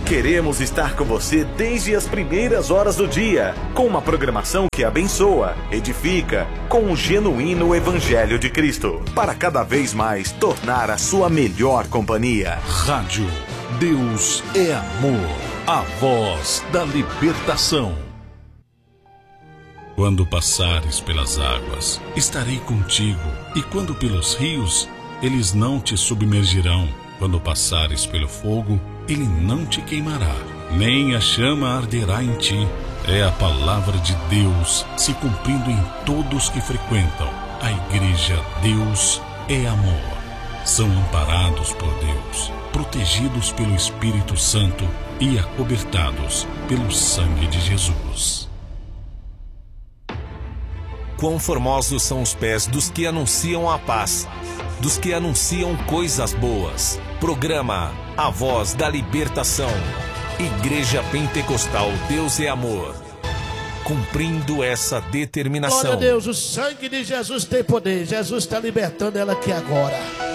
Queremos estar com você desde as primeiras horas do dia, com uma programação que abençoa, edifica, com um genuíno Evangelho de Cristo, para cada vez mais tornar a sua melhor companhia. Rádio Deus é Amor, a voz da libertação. Quando passares pelas águas, estarei contigo, e quando pelos rios, eles não te submergirão. Quando passares pelo fogo, ele não te queimará, nem a chama arderá em ti. É a palavra de Deus se cumprindo em todos que frequentam a igreja. Deus é Amor. São amparados por Deus, protegidos pelo Espírito Santo e acobertados pelo sangue de Jesus. Quão formosos são os pés dos que anunciam a paz, dos que anunciam coisas boas. Programa A Voz da Libertação. Igreja Pentecostal Deus é Amor. Cumprindo essa determinação. Glória a Deus, o sangue de Jesus tem poder. Jesus está libertando ela aqui agora.